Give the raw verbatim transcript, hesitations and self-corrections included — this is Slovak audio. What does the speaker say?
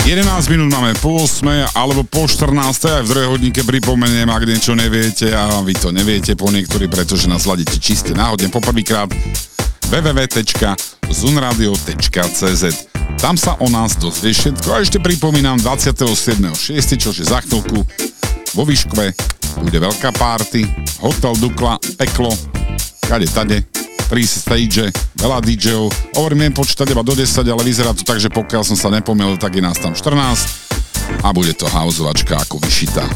jedenásť minút máme po ôsmej alebo po štrnástej, aj v druhej hodinke pripomeniem, ak niečo neviete a vy to neviete po niektorí, pretože nás hľadíte čiste náhodne poprvýkrát w w w bodka zunradio bodka c z. Tam sa o nás dozvie všetko a ešte pripomínam dvadsiateho siedmeho šiesteho čo je za chvíľku vo Vyškve bude veľká party, Hotel Dukla, Peklo, kade tade, tri stage, veľa dí džejov, hovorím, viem počítať iba do desať, ale vyzerá to tak, že pokiaľ som sa nepomýlil, tak je nás tam štrnásť a bude to houseovačka ako vyšitá.